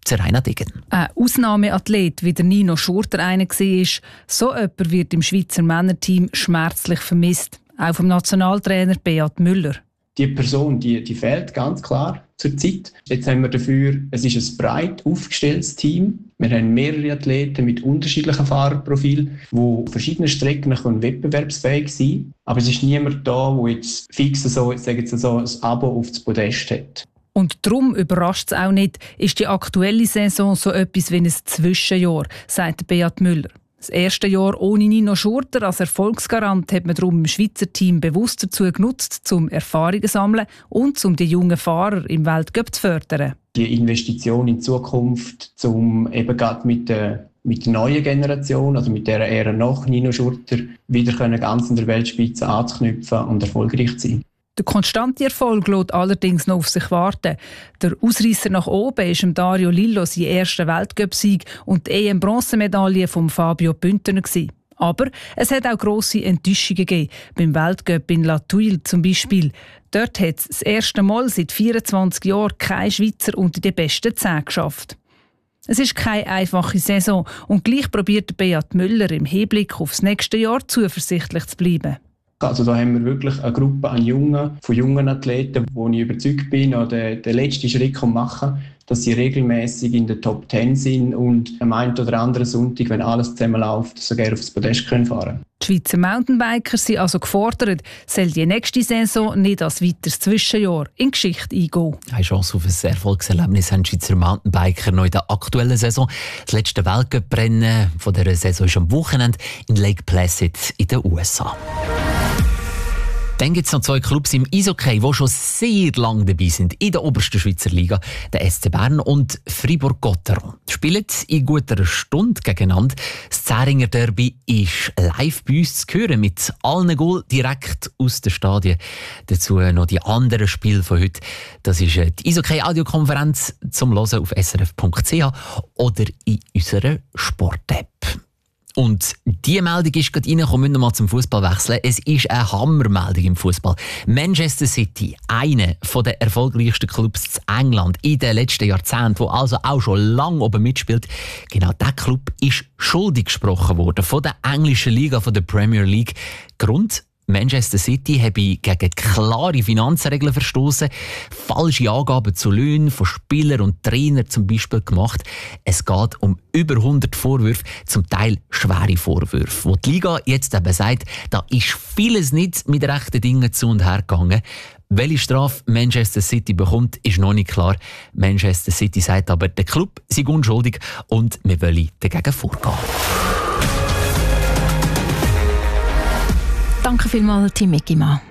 Serena Degen. Ein Ausnahmeathlet, wie der Nino Schurter einer war, so jemand wird im Schweizer Männerteam schmerzlich vermisst. Auch vom Nationaltrainer Beat Müller. Die Person, die fehlt ganz klar zur Zeit. Jetzt haben wir dafür, es ist ein breit aufgestelltes Team. Wir haben mehrere Athleten mit unterschiedlichen Fahrerprofilen, die auf verschiedenen Strecken wettbewerbsfähig sein können. Aber es ist niemand da, der jetzt fix so ein Abo auf das Podest hat. Und darum überrascht es auch nicht, ist die aktuelle Saison so etwas wie ein Zwischenjahr, sagt Beat Müller. Das erste Jahr ohne Nino Schurter als Erfolgsgarant hat man darum im Schweizer Team bewusst dazu genutzt, um Erfahrungen zu sammeln und um die jungen Fahrer im Weltcup zu fördern. Die Investition in die Zukunft, um eben gerade mit der neuen Generation, also mit der Ära nach Nino Schurter, wieder ganz in der Weltspitze anzuknüpfen und erfolgreich zu sein. Der konstante Erfolg lässt allerdings noch auf sich warten. Der Ausreisser nach oben ist Dario Lillo sein erster Weltcup-Sieg und die EM-Bronzemedaille von Fabio Bündner. Aber es hat auch grosse Enttäuschungen gegeben. Beim Weltcup in La Thuile zum Beispiel. Dort hat es das erste Mal seit 24 Jahren kein Schweizer unter die besten 10 geschafft. Es ist keine einfache Saison und gleich probiert Beat Müller im Hinblick aufs nächste Jahr zuversichtlich zu bleiben. Also da haben wir wirklich eine Gruppe von jungen Athleten, wo ich überzeugt bin, den letzten Schritt machen, dass sie regelmäßig in der Top 10 sind und am einen oder anderen Sonntag, wenn alles zusammenläuft, sogar aufs Podest fahren können. Die Schweizer Mountainbiker sind also gefordert, soll die nächste Saison nicht als weiteres Zwischenjahr in die Geschichte eingehen. Eine Chance auf ein Erfolgserlebnis haben die Schweizer Mountainbiker noch in der aktuellen Saison. Das letzte Weltcuprennen von dieser Saison ist am Wochenende in Lake Placid in den USA. Dann gibt es noch 2 Clubs im Eishockey, die schon sehr lange dabei sind in der obersten Schweizer Liga, der SC Bern und Fribourg-Gotteron. Spielen in guter Stunde gegeneinander. Das Zähringer Derby ist live bei uns zu hören, mit allen Goals direkt aus den Stadien. Dazu noch die anderen Spiele von heute. Das ist die Eishockey-Audiokonferenz zum Hören auf srf.ch oder in unserer Sport-App. Und diese Meldung ist gerade reingekommen, müssen wir mal zum Fußball wechseln. Es ist eine Hammermeldung im Fußball. Manchester City, einer der erfolgreichsten Clubs in England in den letzten Jahrzehnten, der also auch schon lange oben mitspielt, genau dieser Club ist schuldig gesprochen worden von der englischen Liga, von der Premier League. Grund: Manchester City habe gegen klare Finanzregeln verstoßen, falsche Angaben zu Löhnen von Spielern und Trainern zum Beispiel gemacht. Es geht um über 100 Vorwürfe, zum Teil schwere Vorwürfe. Wo die Liga jetzt eben sagt, da ist vieles nicht mit rechten Dingen zu und her gegangen. Welche Strafe Manchester City bekommt, ist noch nicht klar. Manchester City sagt aber, der Club sei unschuldig und wir wollen dagegen vorgehen. Danke vielmals, Tim Mickimann.